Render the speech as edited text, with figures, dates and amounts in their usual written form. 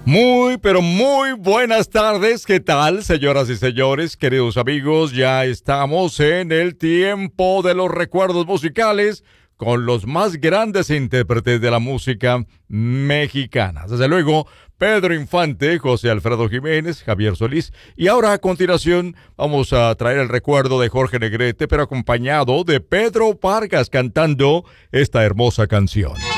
Muy, pero muy buenas tardes. ¿Qué tal, señoras y señores, queridos amigos? Ya estamos en el tiempo de los recuerdos musicales con los más grandes intérpretes de la música mexicana. Desde luego, Pedro Infante, José Alfredo Jiménez, Javier Solís. Y ahora, a continuación, vamos a traer el recuerdo de Jorge Negrete, pero acompañado de Pedro Vargas cantando esta hermosa canción.